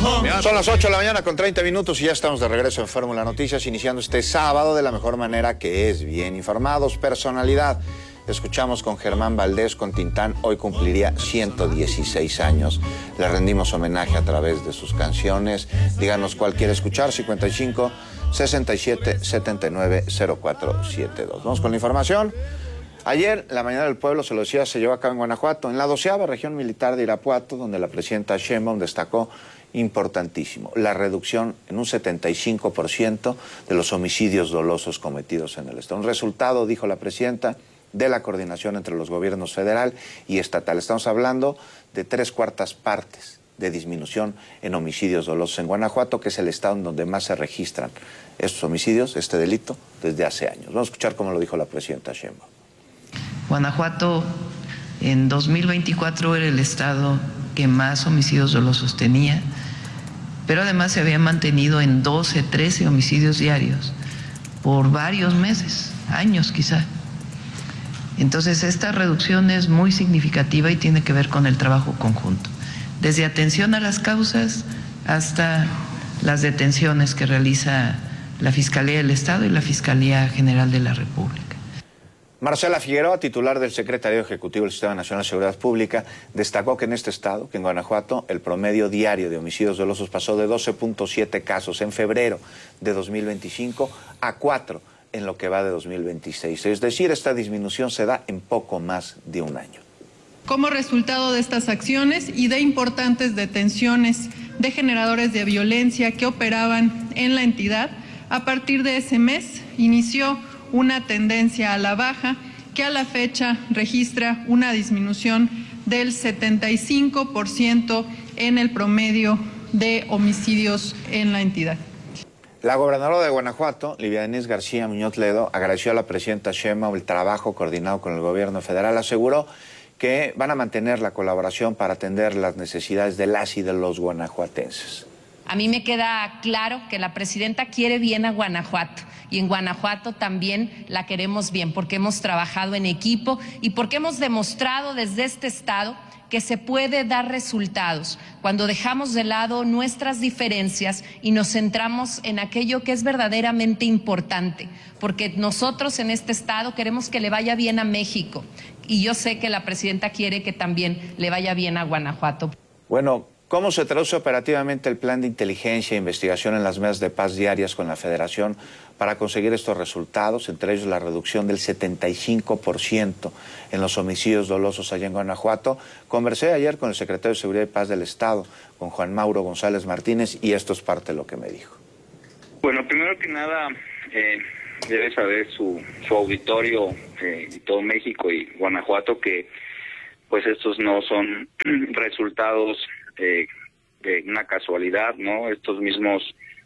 Son las 8 de la mañana con 30 minutos y ya estamos de regreso en Fórmula Noticias, iniciando este sábado de la mejor manera, que es bien informados. Personalidad. Escuchamos con Germán Valdés, con Tintán. Hoy cumpliría 116 años. Le rendimos homenaje a través de sus canciones. Díganos cuál quiere escuchar. 55 67 79 0472. Vamos con la información. Ayer, la Mañana del Pueblo, se lo decía, se llevó a cabo en Guanajuato, en la 12ª región militar de Irapuato, donde la presidenta Sheinbaum destacó importantísimo la reducción en un 75% de los homicidios dolosos cometidos en el estado. Un resultado, dijo la presidenta, de la coordinación entre los gobiernos federal y estatal. Estamos hablando de 3/4 partes de disminución en homicidios dolosos en Guanajuato, que es el estado en donde más se registran estos homicidios, este delito, desde hace años. Vamos a escuchar cómo lo dijo la presidenta Sheinbaum. Guanajuato en 2024 era el estado que más homicidios dolosos tenía, pero además se había mantenido en 12, 13 homicidios diarios por varios meses, años quizá. Entonces esta reducción es muy significativa y tiene que ver con el trabajo conjunto, desde atención a las causas hasta las detenciones que realiza la Fiscalía del Estado y la Fiscalía General de la República. Marcela Figueroa, titular del Secretariado Ejecutivo del Sistema Nacional de Seguridad Pública, destacó que en este estado, que en Guanajuato, el promedio diario de homicidios dolosos pasó de 12.7 casos en febrero de 2025 a 4 en lo que va de 2026. Es decir, esta disminución se da en poco más de un año. Como resultado de estas acciones y de importantes detenciones de generadores de violencia que operaban en la entidad, a partir de ese mes inició una tendencia a la baja que a la fecha registra una disminución del 75% en el promedio de homicidios en la entidad. La gobernadora de Guanajuato, Lidia Denise García Muñoz Ledo, agradeció a la presidenta Sheinbaum el trabajo coordinado con el gobierno federal. Aseguró que van a mantener la colaboración para atender las necesidades de las y de los guanajuatenses. A mí me queda claro que la presidenta quiere bien a Guanajuato y en Guanajuato también la queremos bien porque hemos trabajado en equipo y porque hemos demostrado desde este estado que se puede dar resultados cuando dejamos de lado nuestras diferencias y nos centramos en aquello que es verdaderamente importante, porque nosotros en este estado queremos que le vaya bien a México y yo sé que la presidenta quiere que también le vaya bien a Guanajuato. Bueno, ¿cómo se traduce operativamente el plan de inteligencia e investigación en las mesas de paz diarias con la Federación para conseguir estos resultados, entre ellos la reducción del 75% en los homicidios dolosos allá en Guanajuato? Conversé ayer con el secretario de Seguridad y Paz del Estado, con Juan Mauro González Martínez, y esto es parte de lo que me dijo. Bueno, primero que nada, debe saber su auditorio y todo México y Guanajuato que pues estos no son resultados de una casualidad, ¿no? Estos mismos,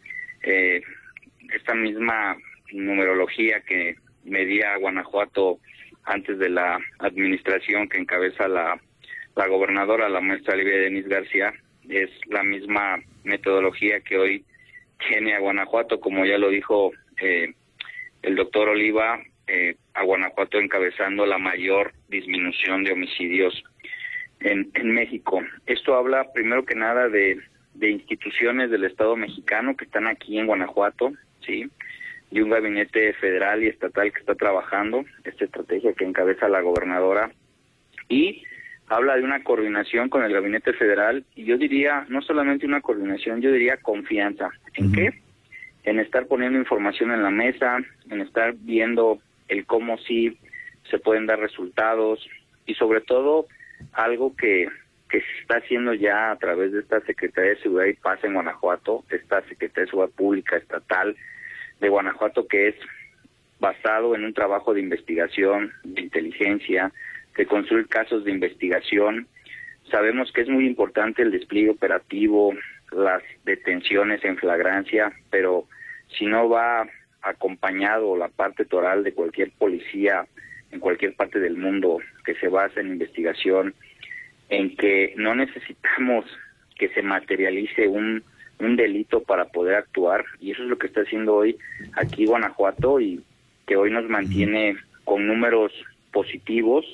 esta misma numerología que medía Guanajuato antes de la administración que encabeza la gobernadora, la maestra Lidia Denise García, es la misma metodología que hoy tiene a Guanajuato, como ya lo dijo el doctor Oliva, a Guanajuato encabezando la mayor disminución de homicidios en México. Esto habla primero que nada de instituciones del Estado mexicano que están aquí en Guanajuato, sí, y un gabinete federal y estatal que está trabajando esta estrategia que encabeza la gobernadora, y habla de una coordinación con el gabinete federal, y yo diría, no solamente una coordinación, yo diría confianza. ¿En qué? En estar poniendo información en la mesa, en estar viendo el cómo sí se pueden dar resultados, y sobre todo algo que se está haciendo ya a través de esta Secretaría de Seguridad y Paz en Guanajuato, esta Secretaría de Seguridad Pública Estatal de Guanajuato, que es basado en un trabajo de investigación, de inteligencia, de construir casos de investigación. Sabemos que es muy importante el despliegue operativo, las detenciones en flagrancia, pero si no va acompañado la parte toral de cualquier policía en cualquier parte del mundo que se basa en investigación, en que no necesitamos que se materialice un delito para poder actuar, y eso es lo que está haciendo hoy aquí Guanajuato, y que hoy nos mantiene con números positivos,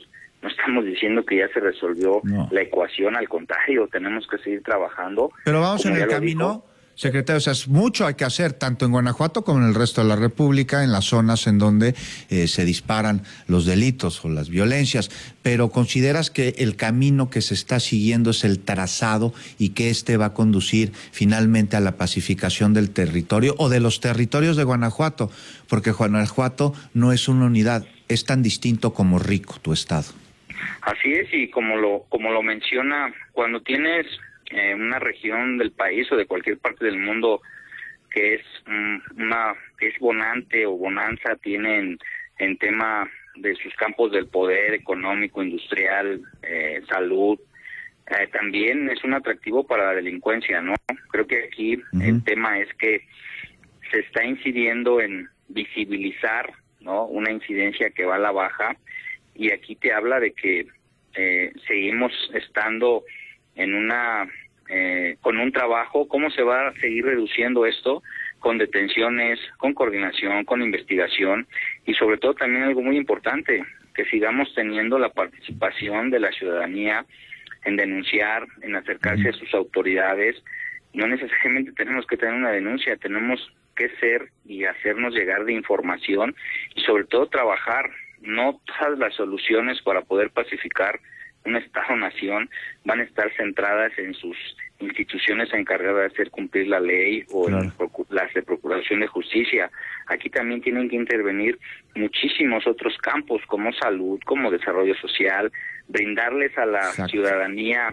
No estamos diciendo que ya se resolvió la ecuación, al contrario, tenemos que seguir trabajando. Pero vamos en el camino, secretario, o sea, mucho hay que hacer, tanto en Guanajuato como en el resto de la República, en las zonas en donde se disparan los delitos o las violencias, pero ¿consideras que el camino que se está siguiendo es el trazado y que va a conducir finalmente a la pacificación del territorio o de los territorios de Guanajuato? Porque Guanajuato no es una unidad, es tan distinto como rico tu estado. Así es, y como lo menciona, cuando tienes una región del país o de cualquier parte del mundo que es bonante o bonanza, tienen en tema de sus campos del poder económico, industrial, salud, también es un atractivo para la delincuencia, ¿no? Creo que aquí el tema es que se está incidiendo en visibilizar, ¿no?, una incidencia que va a la baja, y aquí te habla de que seguimos estando en con un trabajo. ¿Cómo se va a seguir reduciendo esto? Con detenciones, con coordinación, con investigación, y sobre todo también algo muy importante, que sigamos teniendo la participación de la ciudadanía en denunciar, en acercarse a sus autoridades. No necesariamente tenemos que tener una denuncia, tenemos que ser y hacernos llegar de información, y sobre todo trabajar. No todas las soluciones para poder pacificar un Estado-nación van a estar centradas en sus instituciones encargadas de hacer cumplir la ley o en las de Procuración de Justicia. Aquí también tienen que intervenir muchísimos otros campos, como salud, como desarrollo social, brindarles a la ciudadanía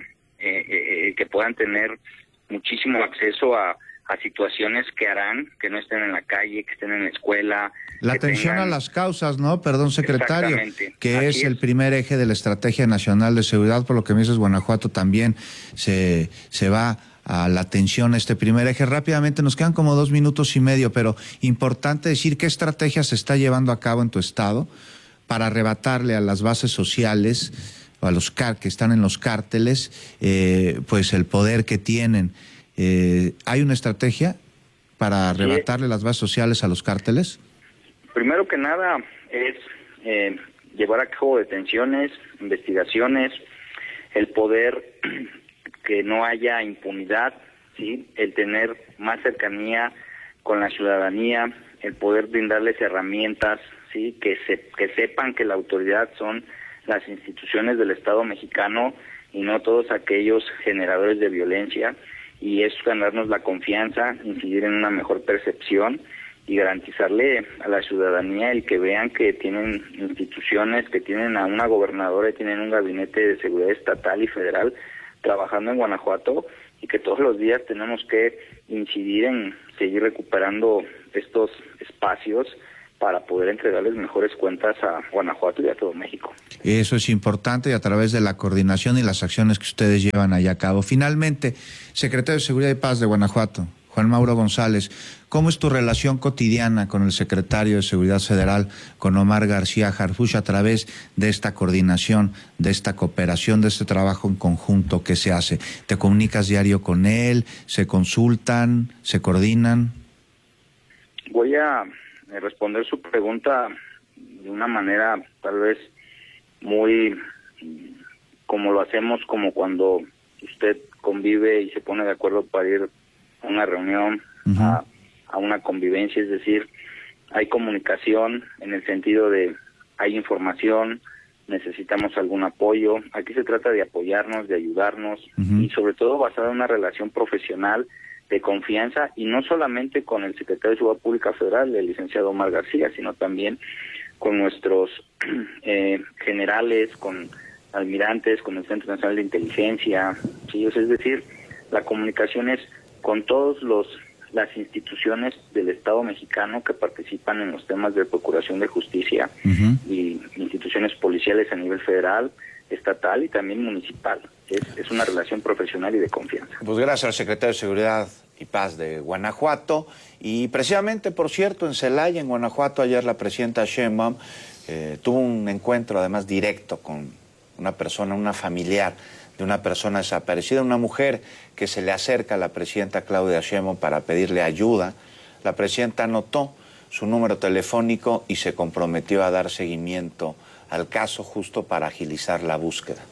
que puedan tener muchísimo acceso a situaciones que harán que no estén en la calle, que estén en la escuela. La atención a las causas, ¿no? Perdón, secretario, que es el primer eje de la Estrategia Nacional de Seguridad. Por lo que me dices, Guanajuato también se va a la atención a este primer eje. Rápidamente, nos quedan como 2 minutos y medio, pero importante decir qué estrategia se está llevando a cabo en tu estado para arrebatarle a las bases sociales, o a los que están en los cárteles, pues el poder que tienen. ¿Hay una estrategia para arrebatarle las bases sociales a los cárteles? Primero que nada es llevar a cabo detenciones, investigaciones, el poder que no haya impunidad, ¿sí?, el tener más cercanía con la ciudadanía, el poder brindarles herramientas, ¿sí?, que sepan que la autoridad son las instituciones del Estado mexicano y no todos aquellos generadores de violencia. Y es ganarnos la confianza, incidir en una mejor percepción y garantizarle a la ciudadanía el que vean que tienen instituciones, que tienen a una gobernadora y tienen un gabinete de seguridad estatal y federal trabajando en Guanajuato, y que todos los días tenemos que incidir en seguir recuperando estos espacios para poder entregarles mejores cuentas a Guanajuato y a todo México. Eso es importante, y a través de la coordinación y las acciones que ustedes llevan allá a cabo. Finalmente, secretario de Seguridad y Paz de Guanajuato, Juan Mauro González, ¿cómo es tu relación cotidiana con el secretario de Seguridad Federal, con Omar García Harfuch, a través de esta coordinación, de esta cooperación, de este trabajo en conjunto que se hace? ¿Te comunicas diario con él? ¿Se consultan? ¿Se coordinan? Voy a responder su pregunta de una manera tal vez muy como lo hacemos, como cuando usted convive y se pone de acuerdo para ir a una reunión, a una convivencia, es decir, hay comunicación en el sentido de hay información, necesitamos algún apoyo. Aquí se trata de apoyarnos, de ayudarnos, y sobre todo basada en una relación profesional de confianza, y no solamente con el secretario de Seguridad Pública Federal, el licenciado Omar García, sino también con nuestros generales, con almirantes, con el Centro Nacional de Inteligencia, ¿sí? Es decir, la comunicación es con todos las instituciones del Estado mexicano que participan en los temas de procuración de justicia y instituciones policiales a nivel federal, estatal y también municipal. Es una relación profesional y de confianza. Pues gracias al secretario de Seguridad y Paz de Guanajuato. Y precisamente, por cierto, en Celaya, en Guanajuato, ayer la presidenta Sheinbaum tuvo un encuentro además directo con una persona, una familiar de una persona desaparecida, una mujer que se le acerca a la presidenta Claudia Sheinbaum para pedirle ayuda. La presidenta anotó su número telefónico y se comprometió a dar seguimiento al caso justo para agilizar la búsqueda.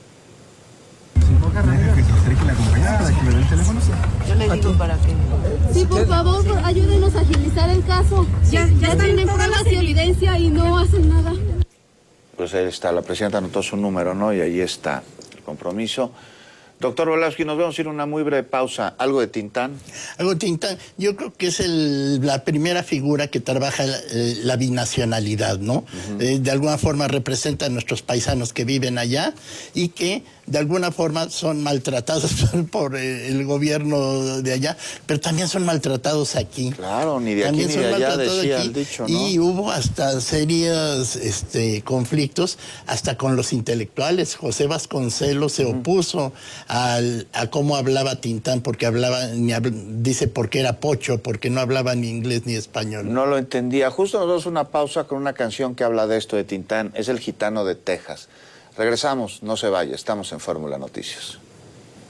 Yo le digo para que... Sí, por favor, ayúdenos a agilizar el caso. Ya tienen pruebas y evidencia y no hacen nada. Pues ahí está, la presidenta anotó su número, ¿no? Y ahí está el compromiso. Doctor Volosky, nos vamos a ir a una muy breve pausa. ¿Algo de Tintán? Algo de Tintán, yo creo que es la primera figura que trabaja la binacionalidad, ¿no? De alguna forma representa a nuestros paisanos que viven allá y que de alguna forma son maltratados por el gobierno de allá, pero también son maltratados aquí. Claro, ni de aquí ni de allá decía el dicho, ¿no? Y hubo hasta serios conflictos, hasta con los intelectuales. José Vasconcelos se opuso a cómo hablaba Tintán, porque dice porque era pocho, porque no hablaba ni inglés ni español. No lo entendía. Justo nos damos una pausa con una canción que habla de esto de Tintán. Es El Gitano de Texas. Regresamos, no se vaya, estamos en Fórmula Noticias.